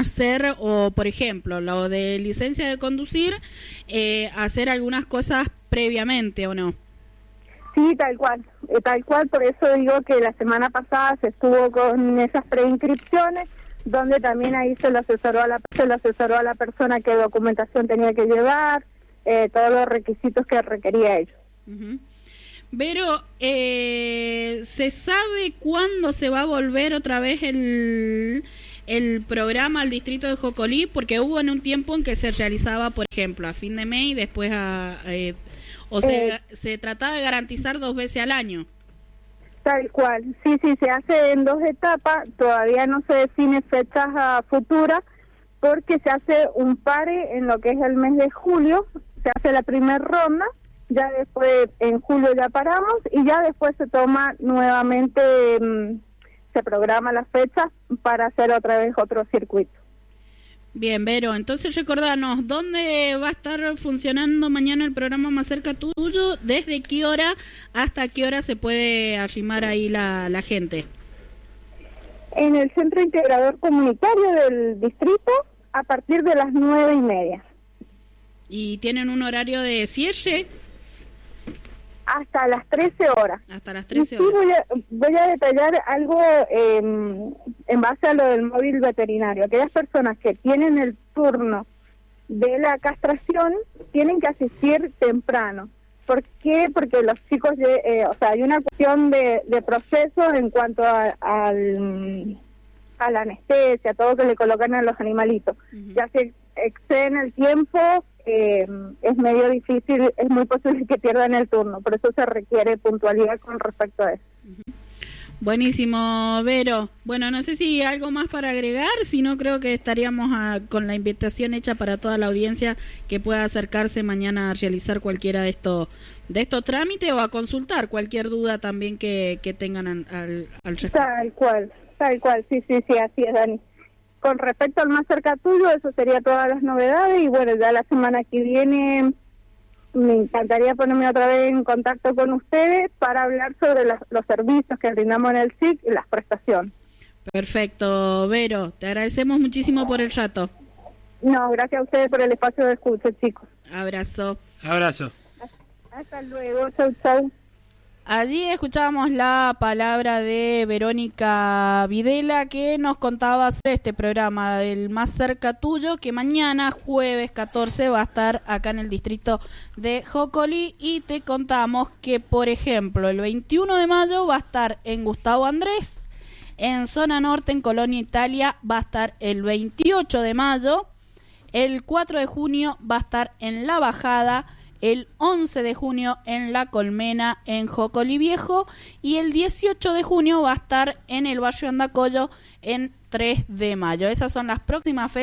hacer, o por ejemplo, lo de licencia de conducir, hacer algunas cosas previamente, ¿o no? Sí, tal cual, por eso digo que la semana pasada se estuvo con esas preinscripciones, donde también ahí se lo asesoró a la persona qué documentación tenía que llevar, todos los requisitos que requería ellos. Uh-huh. Pero, ¿se sabe cuándo se va a volver otra vez el programa al distrito de Jocolí? Porque hubo en un tiempo en que se realizaba, por ejemplo, a fin de mes y después se trataba de garantizar 2 veces al año. Tal cual, sí, se hace en 2 etapas, todavía no se define fechas futuras, porque se hace un pare en lo que es el mes de julio, se hace la primera ronda, ya después en julio ya paramos y ya después se toma nuevamente, se programa la fecha para hacer otra vez otro circuito. Bien, Vero, entonces recordanos, ¿dónde va a estar funcionando mañana el programa Más Cerca Tuyo? ¿Desde qué hora hasta qué hora se puede arrimar ahí la gente? En el Centro Integrador Comunitario del distrito, a partir de las 9:30. ¿Y tienen un horario de cierre? Hasta las 13 horas. Hasta las 13 horas. Sí, voy a detallar algo en base a lo del móvil veterinario. Aquellas personas que tienen el turno de la castración tienen que asistir temprano. ¿Por qué? Porque los chicos, hay una cuestión de proceso en cuanto a la anestesia, todo que le colocan a los animalitos. Uh-huh. Ya se exceden el tiempo, es medio difícil, es muy posible que pierdan el turno, por eso se requiere puntualidad con respecto a eso. Uh-huh. Buenísimo, Vero. Bueno, no sé si algo más para agregar, si no creo que estaríamos con la invitación hecha para toda la audiencia que pueda acercarse mañana a realizar cualquiera de estos trámites o a consultar cualquier duda también que tengan al respecto. Tal cual, sí, así es, Dani. Con respecto al Más Cerca Tuyo, eso sería todas las novedades y bueno, ya la semana que viene me encantaría ponerme otra vez en contacto con ustedes para hablar sobre los servicios que brindamos en el SIC y las prestaciones. Perfecto, Vero, te agradecemos muchísimo por el rato. No, gracias a ustedes por el espacio de escucha, chicos. Abrazo. Hasta luego, chau. Allí escuchábamos la palabra de Verónica Videla, que nos contaba sobre este programa del Más Cerca Tuyo, que mañana, jueves 14, va a estar acá en el distrito de Jocolí, y te contamos que, por ejemplo, el 21 de mayo va a estar en Gustavo Andrés, en Zona Norte, en Colonia Italia, va a estar el 28 de mayo, el 4 de junio va a estar en La Bajada, el 11 de junio en La Colmena, en Jocolí Viejo, y el 18 de junio va a estar en el barrio Andacollo, en 3 de mayo. Esas son las próximas fechas